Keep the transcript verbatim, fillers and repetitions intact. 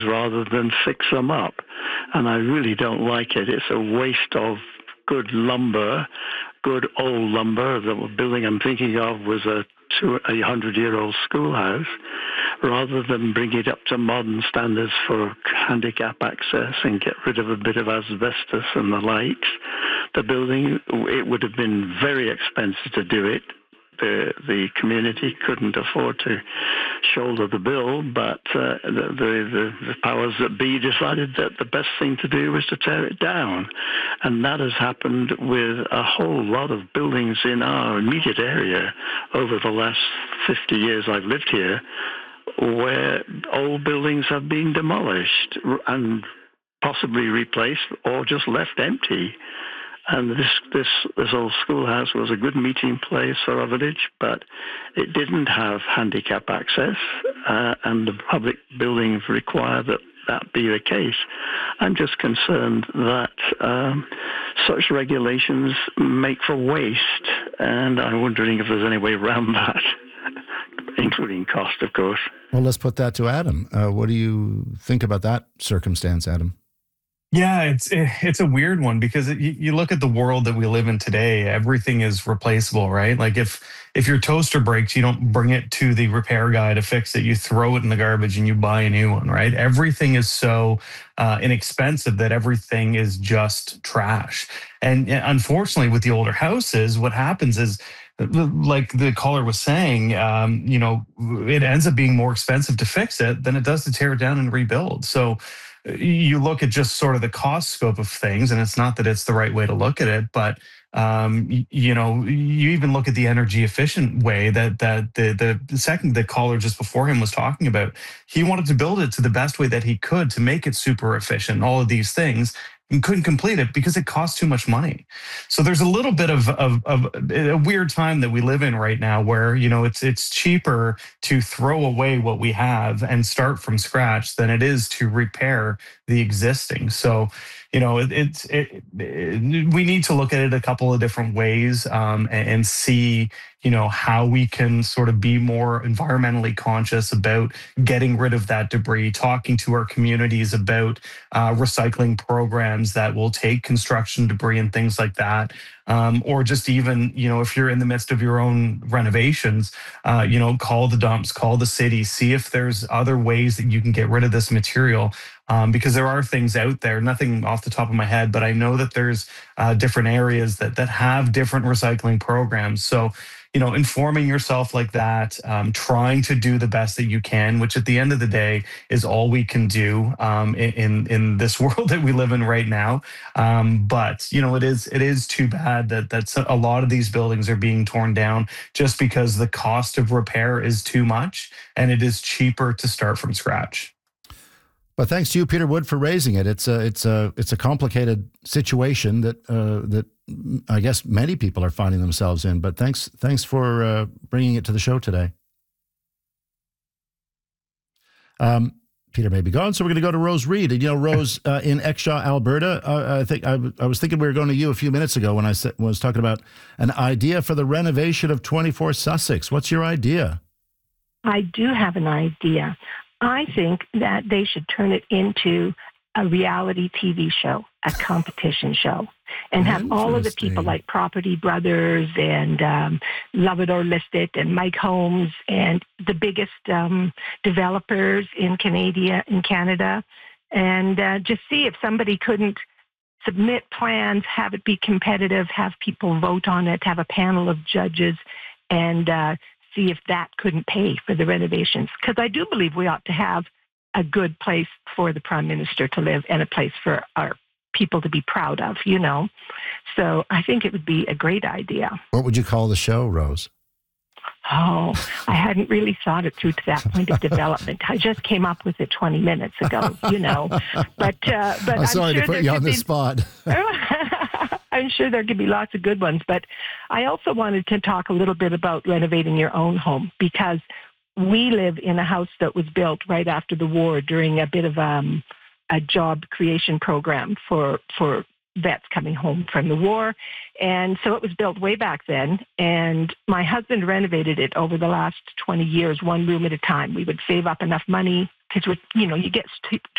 rather than fix them up. And I really don't like it. It's a waste of good lumber, good old lumber. The building I'm thinking of was a two, a hundred-year-old schoolhouse. Rather than bring it up to modern standards for handicap access and get rid of a bit of asbestos and the likes, the building, it would have been very expensive to do it. The, the community couldn't afford to shoulder the bill, but uh, the, the, the powers that be decided that the best thing to do was to tear it down. And that has happened with a whole lot of buildings in our immediate area over the last fifty years I've lived here, where old buildings have been demolished and possibly replaced or just left empty. And this, this, this old schoolhouse was a good meeting place for our village, but it didn't have handicap access, uh, and the public buildings require that that be the case. I'm just concerned that um, such regulations make for waste, and I'm wondering if there's any way around that, including cost, of course. Well, let's put that to Adam. Uh, what do you think about that circumstance, Adam? Yeah, it's it's a weird one because it, you, you look at the world that we live in today. Everything is replaceable, right? Like if if your toaster breaks, you don't bring it to the repair guy to fix it. You throw it in the garbage and you buy a new one, right? Everything is so uh, inexpensive that everything is just trash. And unfortunately, with the older houses, what happens is, like the caller was saying, um, you know, it ends up being more expensive to fix it than it does to tear it down and rebuild. So you look at just sort of the cost scope of things, and it's not that it's the right way to look at it, but um, you, you know, you even look at the energy efficient way that that the the second the caller just before him was talking about. He wanted to build it to the best way that he could to make it super efficient, all of these things, and couldn't complete it because it cost too much money. So there's a little bit of, of, of a weird time that we live in right now where, you know, it's it's cheaper to throw away what we have and start from scratch than it is to repair the existing. So, you know, it, it's it, it, we need to look at it a couple of different ways um, and, and see, you know, how we can sort of be more environmentally conscious about getting rid of that debris, talking to our communities about uh, recycling programs that will take construction debris and things like that. Um, or just even, you know, if you're in the midst of your own renovations, uh, you know, call the dumps, call the city, see if there's other ways that you can get rid of this material. Um, because there are things out there, nothing off the top of my head, but I know that there's uh, different areas that that have different recycling programs. So, you know, informing yourself like that, um, trying to do the best that you can, which at the end of the day is all we can do um, in in this world that we live in right now. Um, but you know, it is it is too bad that that's a lot of these buildings are being torn down just because the cost of repair is too much, and it is cheaper to start from scratch. Well, thanks to you, Peter Wood, for raising it. It's a it's a it's a complicated situation that uh, that I guess many people are finding themselves in. But thanks thanks for uh, bringing it to the show today. Um, Peter may be gone, so we're going to go to Rose Reed. And you know, Rose uh, in Exshaw, Alberta. Uh, I think I, I was thinking we were going to you a few minutes ago when I sa- was talking about an idea for the renovation of twenty-four Sussex. What's your idea? I do have an idea. I think that they should turn it into a reality T V show, a competition show, and have all of the people like Property Brothers and um, Love It or List It and Mike Holmes and the biggest um, developers in Canada, in Canada, and uh, just see if somebody couldn't submit plans, have it be competitive, have people vote on it, have a panel of judges, and uh, see if that couldn't pay for the renovations. Because I do believe we ought to have a good place for the Prime Minister to live and a place for our people to be proud of, you know. So I think it would be a great idea. What would you call the show, Rose? Oh, I hadn't really thought it through to that point of development. I just came up with it twenty minutes ago, you know. But, uh, but I'm, I'm sorry sure to put you on the be... spot. I'm sure there could be lots of good ones, but I also wanted to talk a little bit about renovating your own home, because we live in a house that was built right after the war during a bit of um, a job creation program for, for vets coming home from the war. And so it was built way back then. And my husband renovated it over the last twenty years, one room at a time. We would save up enough money because, you know, you get to